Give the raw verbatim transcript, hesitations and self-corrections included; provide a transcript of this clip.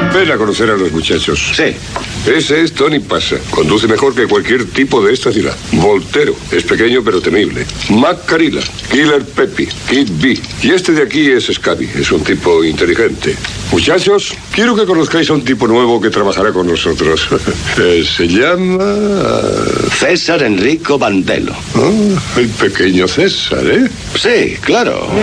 Ven a conocer a los muchachos. Sí. Ese es Tony Pasa. Conduce mejor que cualquier tipo de esta ciudad. Voltero. Es pequeño pero temible. Mac Carilla. Killer Peppy. Kid B. Y este de aquí es Scabby. Es un tipo inteligente. Muchachos, quiero que conozcáis a un tipo nuevo que trabajará con nosotros. Eh, se llama... César Enrico Bandelo. Ah, el pequeño César, ¿eh? Sí, claro.